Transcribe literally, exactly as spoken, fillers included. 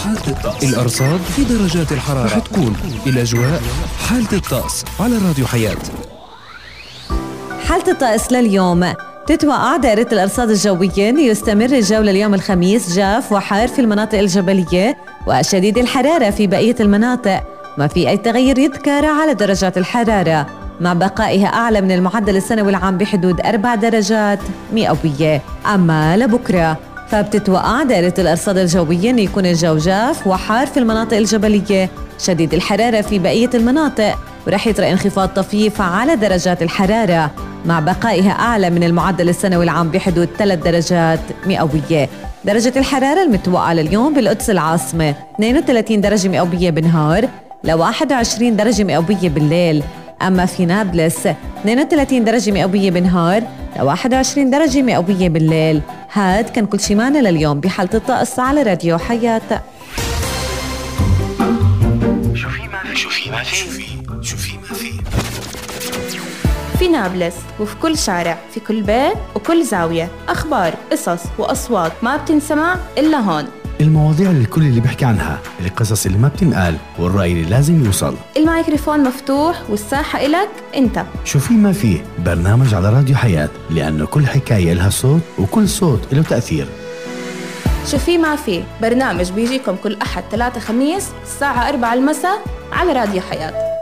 حالة الطقس. الأرصاد في درجات الحرارة رح تكون الأجواء حالة الطقس على راديو حياة. حالة الطقس لليوم تتوقع دائرة الأرصاد الجوية أن يستمر الجو لليوم الخميس جاف وحار في المناطق الجبلية وشديد الحرارة في بقية المناطق، ما في أي تغير يذكر على درجات الحرارة مع بقائها أعلى من المعدل السنوي العام بحدود أربع درجات مئوية. أما لبكرة فبتتوقع دائرة الأرصاد الجوية أن يكون الجو جاف وحار في المناطق الجبلية، شديد الحرارة في بقية المناطق، ورح يطرأ انخفاض طفيف على درجات الحرارة مع بقائها أعلى من المعدل السنوي العام بحدود ثلاث درجات مئوية. درجة الحرارة المتوقعة لليوم بالقدس العاصمة اثنين وثلاثين درجة مئوية بالنهار ل واحد وعشرين درجة مئوية بالليل، أما في نابلس اثنين وثلاثين درجة مئوية بالنهار ل واحد وعشرين درجة مئوية بالليل. هاد كان كل شي معنا لليوم بحالة الطقس على راديو حياة. شوفي ما في شوفي ما في شوفي ما في في نابلس وفي كل شارع في كل بيت وكل زاوية أخبار قصص وأصوات ما بتنسمع إلا هون. المواضيع اللي الكل اللي بيحكي عنها، القصص اللي ما بتنقال، والرأي اللي لازم يوصل. الميكروفون مفتوح والساحة إلك أنت. شو في ما في برنامج على راديو حياة، لأنه كل حكاية لها صوت وكل صوت له تأثير. شو في ما في برنامج بيجيكم كل أحد ثلاثة خميس الساعة أربعة المساء على راديو حياة.